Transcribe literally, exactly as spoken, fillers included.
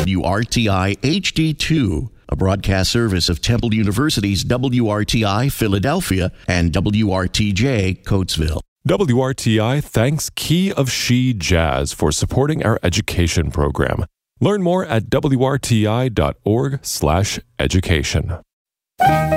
W R T I H D two, a broadcast service of Temple University's W R T I Philadelphia and W R T J Coatesville. W R T I thanks Key of She Jazz for supporting our education program. Learn more at W R T I dot org slash education.